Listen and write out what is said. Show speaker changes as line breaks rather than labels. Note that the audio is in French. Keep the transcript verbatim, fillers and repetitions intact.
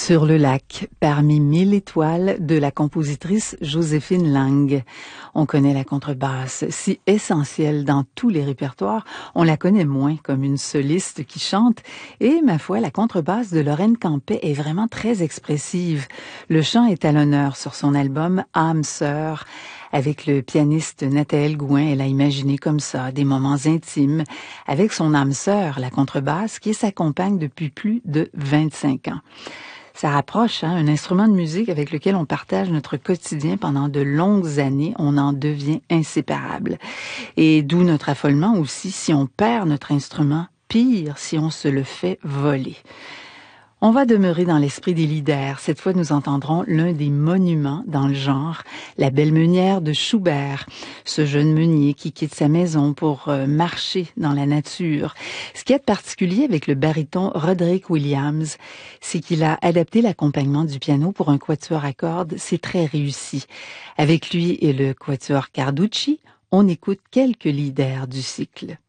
Sur le lac, parmi mille étoiles de la compositrice Joséphine Lang. On connaît la contrebasse, si essentielle dans tous les répertoires, on la connaît moins comme une soliste qui chante, et ma foi, la contrebasse de Lorraine Campet est vraiment très expressive. Le chant est à l'honneur sur son album Âme sœur. Avec le pianiste Nathaël Gouin, elle a imaginé comme ça des moments intimes avec son âme sœur, la contrebasse, qui s'accompagne depuis plus de vingt-cinq ans. Ça rapproche, hein, un instrument de musique avec lequel on partage notre quotidien pendant de longues années. On en devient inséparable. Et d'où notre affolement aussi si on perd notre instrument, pire si on se le fait voler. On va demeurer dans l'esprit des leaders. Cette fois, nous entendrons l'un des monuments dans le genre, la Belle Meunière de Schubert, ce jeune meunier qui quitte sa maison pour euh, marcher dans la nature. Ce qui est particulier avec le baryton Roderick Williams, c'est qu'il a adapté l'accompagnement du piano pour un quatuor à cordes. C'est très réussi. Avec lui et le quatuor Carducci, on écoute quelques leaders du cycle.